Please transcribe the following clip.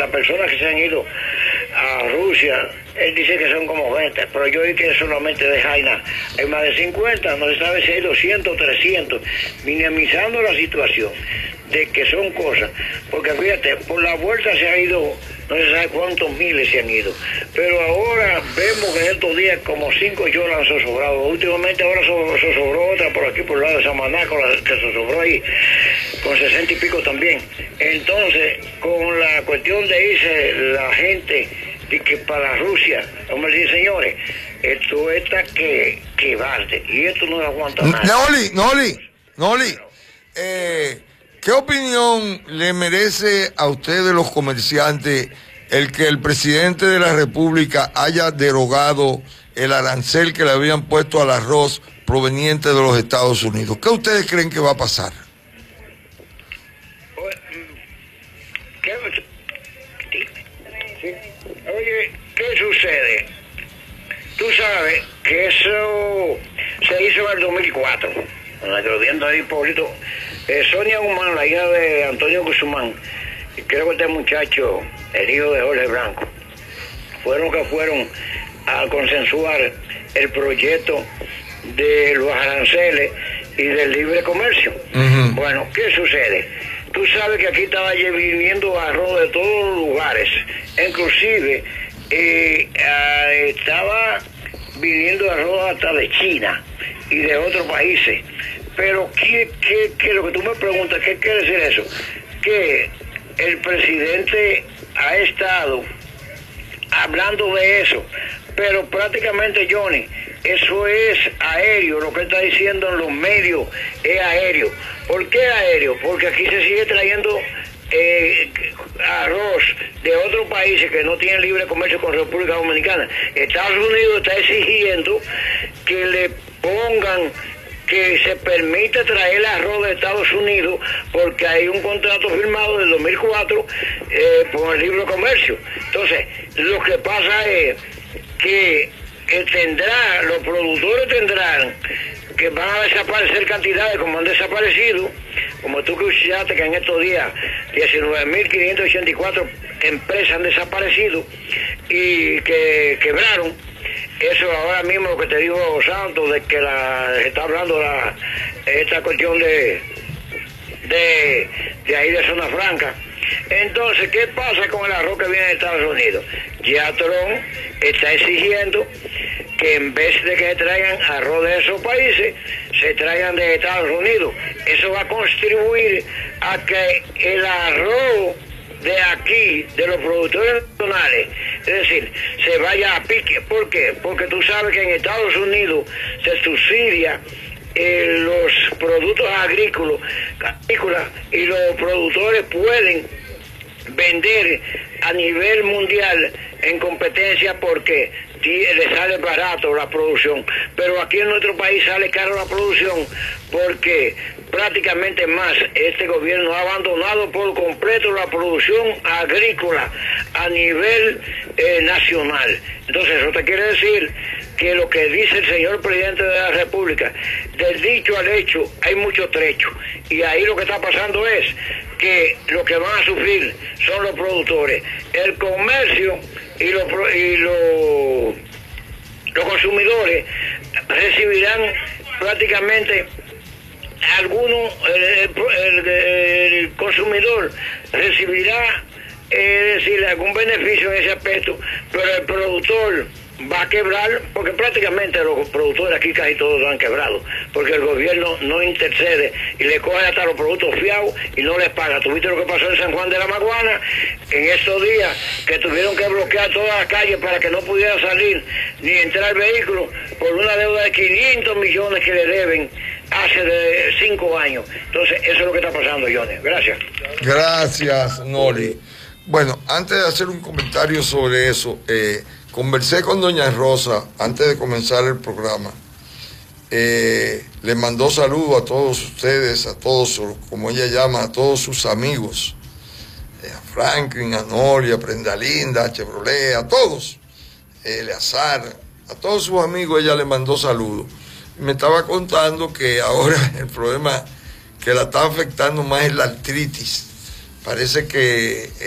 las personas que se han ido a Rusia, él dice que son como 20, pero yo vi que solamente de Jaina hay más de 50, no se sabe si hay 200 o 300, minimizando la situación de que son cosas, porque fíjate, por la vuelta se ha ido, no se sabe cuántos miles se han ido, pero ahora vemos que en estos días como 5 yolas han zozobrado, últimamente ahora zozobró otra por aquí, por el lado de Samaná, que zozobró ahí, con 60 y pico también. Entonces, con la cuestión de irse la gente de que para Rusia, hombre, dice, señores, esto está que barde, y esto no aguanta nada. Noli, ¿qué opinión le merece a ustedes los comerciantes el que el presidente de la República haya derogado el arancel que le habían puesto al arroz proveniente de los Estados Unidos? ¿Qué ustedes creen que va a pasar? Oye, ¿qué sucede? Tú sabes que eso se hizo en el 2004, cuando viendo ahí, Paulito, Sonia Guzmán, la hija de Antonio Guzmán, y creo que este muchacho, el hijo de Jorge Blanco, fueron a consensuar el proyecto de los aranceles y del libre comercio. Bueno, ¿qué sucede? Tú sabes que aquí estaba viniendo arroz de todos los lugares, inclusive estaba viniendo arroz hasta de China y de otros países. Pero ¿qué lo que tú me preguntas, qué quiere decir eso? Que el presidente ha estado hablando de eso, pero prácticamente, Johnny, eso es aéreo, lo que está diciendo en los medios es aéreo. ¿Por qué aéreo? Porque aquí se sigue trayendo arroz de otros países que no tienen libre comercio con República Dominicana. Estados Unidos está exigiendo que le pongan, que se permite traer arroz de Estados Unidos porque hay un contrato firmado del 2004 por el libre comercio. Entonces, lo que pasa es que los productores tendrán que van a desaparecer cantidades como han desaparecido, como tú escuchaste que en estos días 19.584 empresas han desaparecido y que quebraron. Eso ahora mismo lo que te dijo Santos, de que se está hablando esta cuestión de ahí de Zona Franca. Entonces, ¿qué pasa con el arroz que viene de Estados Unidos? Ya Trump está exigiendo que en vez de que se traigan arroz de esos países, se traigan de Estados Unidos. Eso va a contribuir a que el arroz de aquí, de los productores nacionales, es decir, se vaya a pique. ¿Por qué? Porque tú sabes que en Estados Unidos se subsidia los productos agrícolas y los productores pueden vender a nivel mundial en competencia porque le sale barato la producción, pero aquí en nuestro país sale caro la producción porque prácticamente más este gobierno ha abandonado por completo la producción agrícola a nivel nacional. Entonces eso te quiere decir que lo que dice el señor presidente de la República, del dicho al hecho hay mucho trecho, y ahí lo que está pasando es que lo que van a sufrir son los productores, el comercio y los consumidores recibirán prácticamente el consumidor recibirá decir, algún beneficio en ese aspecto, pero el productor va a quebrar, porque prácticamente los productores aquí casi todos han quebrado, porque el gobierno no intercede y le coge hasta los productos fiados y no les paga. ¿Tuviste lo que pasó en San Juan de la Maguana en estos días, que tuvieron que bloquear todas las calles para que no pudiera salir ni entrar vehículos por una deuda de 500 millones que le deben hace de 5 años? Entonces eso es lo que está pasando, Johnny. Gracias. Gracias, Noli. Bueno, antes de hacer un comentario sobre eso, conversé con doña Rosa antes de comenzar el programa. Le mandó saludos a todos ustedes, a todos, como ella llama, a todos sus amigos, a Franklin, a Noli, a Prenda Linda, a Chevrolet, a todos, Eleazar, a todos sus amigos ella le mandó saludos. Me estaba contando que ahora el problema que la está afectando más es la artritis. Parece que